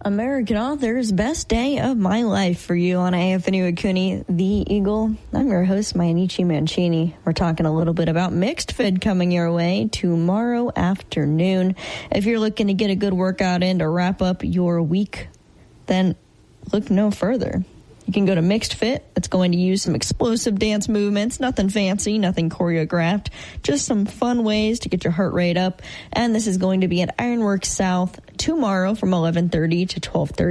American Authors, best day of my life for you on AFNU Akuni, The Eagle. I'm your host, Mayanichi Mancini. We're talking a little bit about Mixed Fit coming your way tomorrow afternoon. If you're looking to get a good workout in to wrap up your week, then look no further. You can go to Mixed Fit. It's going to use some explosive dance movements, nothing fancy, nothing choreographed, just some fun ways to get your heart rate up. And this is going to be at Ironworks South tomorrow from 11:30 to 12:30.